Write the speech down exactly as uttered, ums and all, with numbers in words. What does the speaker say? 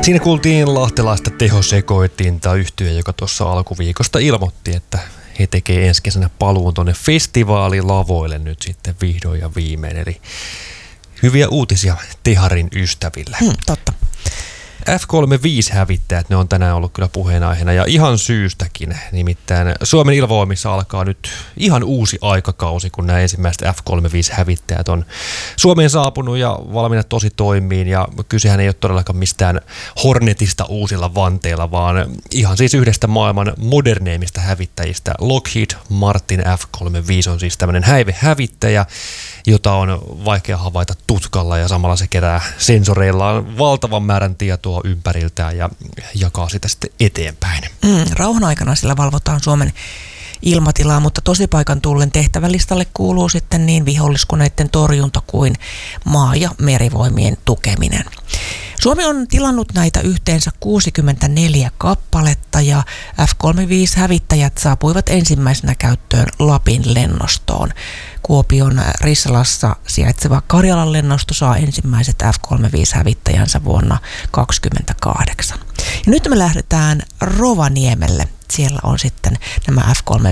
Siinä kuultiin lahtelaista tehosekoitinta yhtye, joka tuossa alkuviikosta ilmoitti, että he tekee ensi kesänä paluun tuonne festivaalilavoille nyt sitten vihdoin ja viimein. Eli hyviä uutisia Teharin ystäville. Hmm, totta. F kolmekymmentäviisi-hävittäjät, ne on tänään ollut kyllä puheenaiheena ja ihan syystäkin. Nimittäin Suomen ilmavoimissa alkaa nyt ihan uusi aikakausi, kun nämä ensimmäiset F kolmekymmentäviisi-hävittäjät on Suomeen saapunut ja valmiina tosi toimiin. Ja kysehän ei ole todellakaan mistään Hornetista uusilla vanteilla, vaan ihan siis yhdestä maailman moderneimmista hävittäjistä. Lockheed Martin F kolmekymmentäviisi on siis tämmöinen häivehävittäjä, jota on vaikea havaita tutkalla ja samalla se kerää sensoreillaan valtavan määrän tietoa ympäriltään ja jakaa sitä sitten eteenpäin. Mm, rauhan aikana sillä valvotaan Suomen ilmatilaa, mutta tosipaikan tullen tehtävälistalle kuuluu sitten niin viholliskoneiden torjunta kuin maa- ja merivoimien tukeminen. Suomi on tilannut näitä yhteensä kuusikymmentäneljä kappaletta ja F kolmekymmentäviisi-hävittäjät saapuivat ensimmäisenä käyttöön Lapin lennostoon. Kuopion Rissalassa sijaitseva Karjalan lennosto saa ensimmäiset F kolmekymmentäviisi-hävittäjänsä vuonna kaksikymmentäkahdeksan. Ja nyt me lähdetään Rovaniemelle. Siellä on sitten nämä F kolmekymmentäviisi